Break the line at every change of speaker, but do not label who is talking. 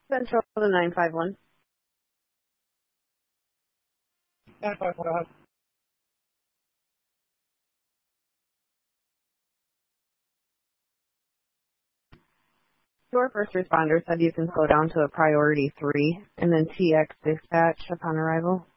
Central to 951.
951, go ahead.
Your first responder said you can slow down to a priority 3 and then TX dispatch upon arrival.